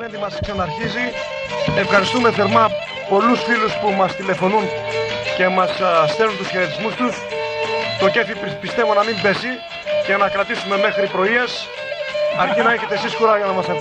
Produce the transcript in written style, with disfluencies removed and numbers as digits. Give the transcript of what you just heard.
Πέμπτη μας ξαναρχίζει. Ευχαριστούμε θερμά πολλούς φίλους που μας τηλεφωνούν και μας στέλνουν τους χαιρετισμούς τους. Το κέφι πιστεύω να μην πέσει και να κρατήσουμε μέχρι πρωίες, αρκεί να έχετε εσείς κουράγιο να μας